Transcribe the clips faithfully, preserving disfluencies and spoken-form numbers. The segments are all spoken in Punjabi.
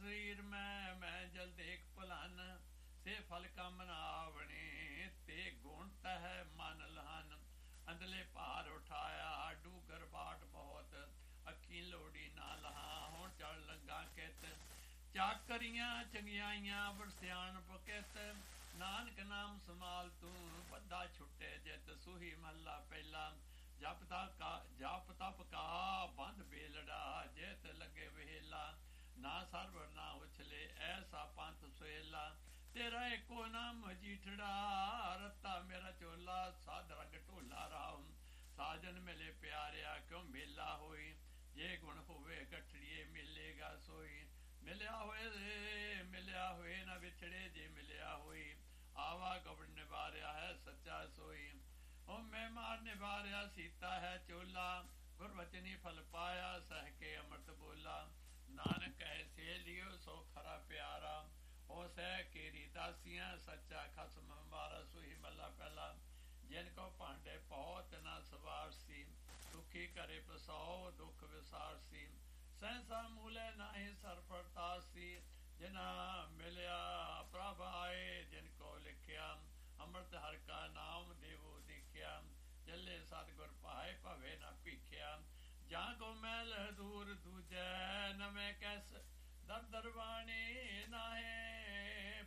ਸਰੀਰ ਮੈਂ ਮੈਂ ਜਲ ਦੇਖ ਭਲਨ ਸੇ ਫਲ ਕਾਮਨਾ ਆਵਣੇ ਤੇ ਗੁਣ ਤਹਿ ਮਨ ਲਹਨ ਅੰਦਲੇ ਭਾਰ ਉਠਾਇਆ ਡੂਗਰ ਬਾਟ ਬਹੁਤ ਅੱਖੀ ਲੋੜੀ ਨਾ ਲਹਾ ਹੁਣ ਚੜ ਲੱਗਾ ਕਿਤ ਚਾਕਰੀਆਂ ਚੰਗਿਆਈਆਂ ਵਰਸਿਆਣ ਪਕਿਤ ਨਾਨਕ ਨਾਮ ਸਮਾਲ ਤੂੰ ਬੱਧਾ ਛੁੱਟੇ ਜਿਤ ਸੂਹੀ ਮਹੱਲਾ ਪਹਿਲਾ ਜਪ ਤਪ ਕਾ ਜਪ ਤਪ ਕਾ ਬੰਦ ਬੇਲੜਾ ਜਿਤ ਲੱਗੇ ਵਹੇਲਾ ਨਾ ਸਰਵਰ ਨਾ ਉਛਲੇ ਐਸਾ ਪੰਥ ਸੁਹੇਲਾ ਤੇਰਾ ਏਕੋ ਨਾਮ ਜੀਠੜਾ ਰੱਤਾ ਮੇਰਾ ਚੋਲਾ ਸਾਧ ਰੰਗ ਢੋਲਾ ਰਾਮ ਸਾਜਨ ਮਿਲੇ ਪਿਆਰਿਆ ਕਿਉਂ ਮੇਲਾ ਹੋਈ ਜੇ ਗੁਣ ਹੋਵੇ ਗਠੜੀਏ ਮਿਲੇਗਾ ਸੋਈ ਮਿਲਿਆ ਹੋਏ ਮਿਲਿਆ ਹੋਏ ਨਾ ਵਿਛੜੇ ਜੇ ਮਿਲਿਆ ਹੋਈ ਆਵਾ ਗਵੜ ਨਿਵਾਰਿਆ ਹੈ ਸੱਚਾ ਸੋਈ ਉਹ ਮੈਂ ਮਾਰ ਨਿਵਾਰਿਆ ਸੀਤਾ ਹੈ ਚੋਲਾ ਗੁਰਵਚਨੀ ਫਲ ਪਾਇਆ ਸਹਿ ਕੇ ਅੰਮ੍ਰਿਤ ਬੋਲਾ ਨਾਨਕ ਕਹੇ ਸੇ ਲਿਓ ਸੋ ਖਰਾ ਪਿਆਰਾ ਹੋ ਸਹਿ ਕੇਰੀ ਦਾਸੀਆਂ ਸੱਚਾ ਖਸਮ ਹਮਾਰਾ ਸੋਈ ਮੱਲਾ ਪਹਿਲਾ ਜਿਨ ਕੋ ਭਾਂਡੇ ਬਹੁਤ ਨਾ ਸਵਾਰ ਸੀ ਦੁਖੀ ਕਰੇ ਪਸਾਓ ਦੁੱਖ ਵਿਸਾਰ ਸੀ ਸਹਿਸਾ ਮੂਲੇ ਨਾਹੀ ਸਰਪਰਤਾ ਸੀ ਜਿਨਾ ਮਿਲਿਆ ਪ੍ਰਭ ਆਏ ਜਿਨ ਕੋ ਲਿਖਿਆ ਅੰਮ੍ਰਿਤ ਹਰ ਕਾ ਨਾਮ ਦੇਵੋ ਦੇਖਿਆ ਚੱਲੇ ਸਤਿਗੁਰ ਪਾਏ ਭਵੇ ਨਾ ਭੀਖਿਆ ਜਾਂ ਕੋ ਮੈਲ ਦੂਰ ਦੂਜੈ ਨਵੇਂ ਕੈਸ ਦਰ ਦਰਵਾਣੀ ਨਾਹੇ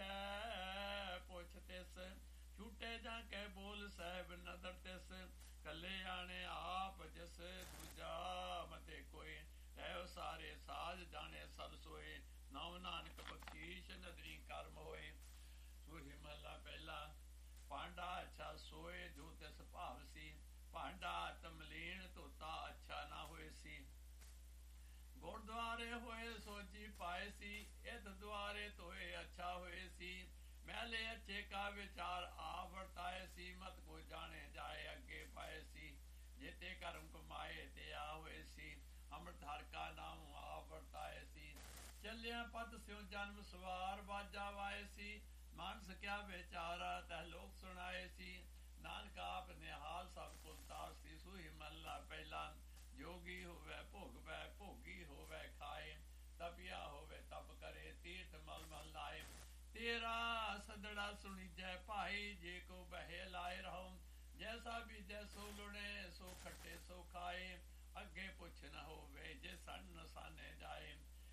ਪੁੱਛੈ ਪੁੱਛ ਤਿਸ ਛੂਟੇ ਜਾਂ ਕੇ ਬੋਲ ਸਾਹਿਬ ਨਦਰ ਤਿਸ ਕੱਲੇ ਆਣੇ ਆਪ ਜਿਸ ਦੂਜਾ ਮਤੇ ਕੋਈ ਐ ਸਾਰੇ ਸਾਜ ਜਾਣੇ ਸਭ ਸੋਏ ਨਾਮ ਨਾਨਕ ਬਖਸ਼ੀਸ਼ ਨਦਰੀ ਕਰਮ ਹੋਏ ਸੋਹੀ ਮਹਲਾ ਪਹਿਲਾ ਪਾਂਡਾ ਅੱਛਾ ਸੋਏ ਜੋ ਤਿਸ ਭਾਵ ਸੀ ਭਾਂਡਾ ਤਮਲੀਨ ਧੋਤਾ ਅੱਛਾ ਨਾ ਹੋਏ ਸੀ ਗੁਰਦੁਆਰੇ ਹੋਏ ਸੋਚੀ ਪਾਏ ਸੀ ਇਤ ਦੁਆਰੇ ਧੋਏ ਅੱਛਾ ਹੋਏ ਸੀ ਮੈਲੇ ਅੱਛੇ ਕਾ ਵਿਚਾਰ ਆ ਵਰਤਾਏ ਸੀ ਮਤ ਕੋ ਜਾਣੇ ਜਾਏ ਅੱਗੇ ਪਾਏ ਸੀ ਜਿਤੇ ਕਰਮ ਕਮਾਏ ਤੇ ਆ ਹੋਏ ਸੀ ਅੰਮ੍ਰਿਤ ਹਰ ਕਾ ਨਾਮ ਆ ਵਰਤਾਏ ਸੀ ਚੱਲਿਆ ਪਦ ਸਿਉ ਜਨਮ ਸਵਾਰ ਵਾਜਾ ਵਾਏ ਸੀ ਮਾਨਸ ਕਿਆ ਵਿਚਾਰਾ ਤਹ ਲੋਕ ਸੁਣਾਏ ਸੀ ਨਾਨਕ ਆਪ ਨਿਹਾਲ ਸਭ ਕੁਲ ਤਾਰ ਸੀ ਸੂਹੀ ਮਹਲਾ ਪਹਿਲਾ ਜੋਗੀ ਹੋਵੇ ਭੋਗਵੈ ਭੋਗੀ ਹੋਵੇ ਖਾਏ ਤਪਿਆ ਹੋਵੇ ਤਪ ਕਰੇ ਤੀਰਥ ਮਲ ਮਲ ਲਾਏ ਤੇਰਾ ਸਦੜਾ ਸੁਣੀ ਜੈ ਭਾਈ ਜੇ ਕੋ ਬਹਿ ਲਾਏ ਰਹੋ ਜੈਸਾ ਬੀਜੈ ਸੋ ਲੁਣੇ ਸੋ ਖੱਟੇ ਸੋ ਖਾਏ ਅੱਗੇ ਪੁੱਛ ਨ ਹੋਵੇ ਜੇ ਸਨ ਸਾਨੇ ਜਾਏ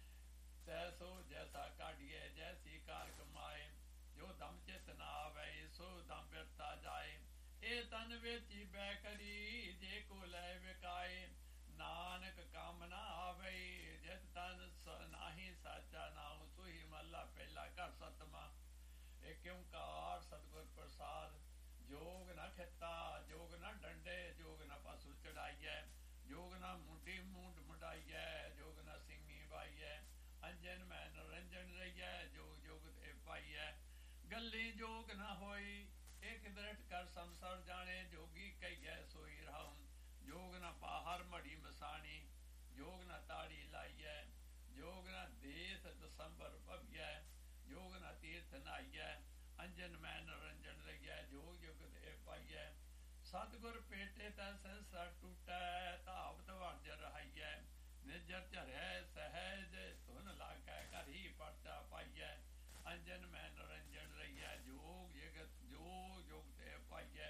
ਤੈਸੋ ਜੈਸਾ ਕਾਢੀਏ ਜੈਸੀ ਕਾਰ ਕਮਾਏ ਜੋ ਦਮ ਚਿਤ ਨਾ ਆਵੇ ਸੋ ਦਮ ਬਿਰਤਾ ਜਾਏ ਇਹ ਤਨ ਵੇਚੀ ਬੈ ਕਰੀ ਜੇ ਕੋ ਲੈ ਵਿਕਾਏ ਨਾਨਕ ਕੰਮ ਨਾ ਆਵੇ ਜਿਤ ਤਨ ਨਾਹੀ ਸਾਚਾ ਨਾਮ ਸੋਈ ਮਹਲਾ ਪਹਿਲਾ ਘਰ ਸਤਮਾ ਏਕ ਓੰਕਾਰ ਸਤਿਗੁਰ ਪ੍ਰਸਾਦ ਜੋਗ ਨਾ ਖਿੱਤਾ ਜੋਗ ਨਾ ਡੰਡੇ ਜੋਗ ਨਾ ਪਸੂ ਚੜਾਈਐ ਜੋਗ ਨਾ ਮੁੰਡੀ ਮੁੰਡ ਮੁੰਡਾਈਐ ਜੋਗ ਨਾ ਸਿੰਘੀ ਵਾਈਐ ਅੰਜਨ ਮੈਂ ਨਰੰਜਨ ਰਹੀਐ ਜੋਗ ਜੋਗ ਤੇ ਪਾਈਐ ਗੱਲੀ ਜੋਗ ਨਾ ਹੋਈ ਇੱਕ ਦ੍ਰਿੜ ਕਰ ਸੰਸਾਰ ਜਾਣੇ ਜੋਗੀ ਕਹੀਐ ਸੋਈ ਰਾਮ ਜੋਗ ਨਾ ਬਾਹਰ ਮੜੀ ਮਸਾਣੀ ਜੋਗ ਨਾ ਤਾੜੀ ਲਾਈਐ ਜੋਗ ਨਾ ਦੇਸ ਦਸੰਬਰ ਭਵਿਐ ਜੋਗ ਨਾ ਤੀਰਥ ਨਾਈਐ ਅੰਜਨ ਮੈਂ ਨਰੰਜਨ ਰਹੀਐ ਜੋਗ ਜੁਗ ਦੇ ਪਾਈਐ ਸਤਿਗੁਰ ਪੇਟੇ ਤੈ ਸੰਸਾਰ ਟੂਟੈ ਧਾਵਤ ਵਰਜ ਰਹਾਈਐ ਨਿਜਰ ਝਰੈ ਸਹਿਜ ਧੁਨ ਲਾਗੈ ਘਰ ਹੀ ਪਰਚਾ ਪਾਈਐ ਅੰਜਨ ਮੈਂ ਨਰੰਜਨ ਰਹੀਐ ਜੋਗ ਜਗਤ ਜੋ ਜੋਗ ਤੇ ਪਾਈਐ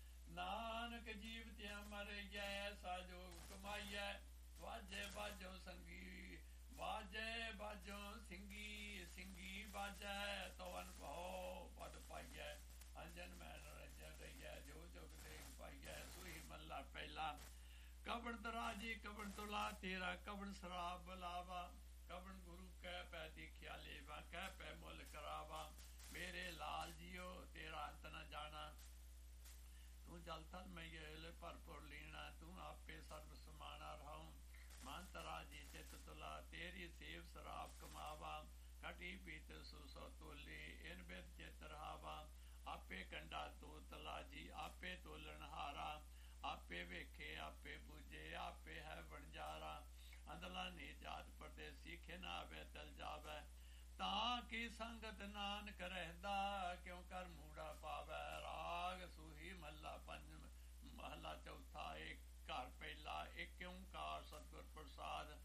ਨਾਨਕ ਜੀਵ ਤੇ ਮਰਈਐ ਸਾ ਜੋਗ ਕਮਾਈਐ ਵਾਜੇ ਬਾਜੋ ਸੰਗੀ ਵਾਜੇ ਬਾਜੋ ਸਿੰਘੀ ਸਿੰਘੀ ਬਾਜੈ ਤੋ ਅਨਭਉ ਪਦ ਪਾਈਐ ਅੰਜਨ ਮੈਂ ਨਰੰਜਨ ਰਹੀਐ ਜੋ ਜੋਗ ਤੇ ਪਾਈਐ ਸੂਹੀ ਮਹਲਾ ਪਹਿਲਾ ਕਬਣ ਦਰਾਜੀ ਕਬਣ ਤੁਲਾ ਤੇਰਾ ਕਬਣ ਸ਼ਰਾਬ ਬਲਾਵਾ ਕਬਣ ਗੁਰੂ ਕਹਿ ਪੈ ਦੇਖਿਆ ਲੇਵਾ ਕਹਿ ਪੈ ਮੁੱਲ ਕਰਾਵਾ ਮੇਰੇ ਲਾਲ ਜੀਓ ਤੇਰਾ ਅੰਤ ਨ ਜਾਣਾ ਤੂੰ ਜਲ ਥਲ ਮੈਲ ਭਰਪੁਰ ਲੀਣਾ ਤੂੰ ਆਪੇ ਸਰਬ ਸਮਾਣਾ ਰਹਾਉ ਮਨ ਤਰਾਜੀ ਚਿਤ ਤੁਲਾ ਤੇਰੀ ਸੇਵ ਸ਼ਰਾਬ ਕਮਾਵਾ ਕਟੀ ਪੀਤ ਸੁਸੋ ਤੋਲੇ ਇਨ ਬਿਦ ਚਿਤ ਰਹਾਵਾ ਆਪੇ ਕੰਡਾ ਤੋ ਤਲਾਜੀ ਆਪੇ ਤੋਲਣ ਹਾਰਾ ਆਪੇ ਵੇਖੇ ਆਪੇ ਬੁਝੇ ਆਪੇ ਹੈ ਵਣਜਾਰਾ ਅੰਦਲਾ ਨੀ ਜਾਤ ਪਰਦੇਸੀ ਖਿਨਾ ਵੇ ਤਲ ਜਾਵੇ ਤਾਂ ਕੀ ਸੰਗਤ ਨਾਨਕ ਰਹਿੰਦਾ ਕਿਉ ਕਰ ਮੂੜਾ ਪਾਵੇ ਰਾਗ ਸੂਹੀ ਮਹਲਾ ਪੰਜ ਮਹਲਾ ਚੌਥਾ ਇੱਕ ਘਰ ਪਹਿਲਾ ਇੱਕ ਓੰਕਾਰ ਸਤਿਗੁਰ ਪ੍ਰਸਾਦ